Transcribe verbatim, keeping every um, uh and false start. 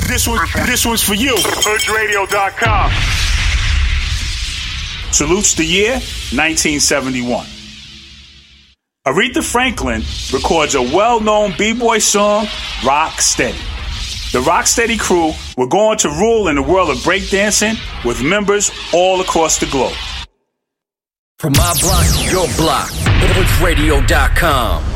This one, this one's for you. Hood Radio dot com. Salutes the year nineteen seventy-one. Aretha Franklin records a well-known b-boy song, Rock Steady. The Rock Steady crew were going to rule in the world of breakdancing with members all across the globe. From my block to your block, Hood Radio dot com.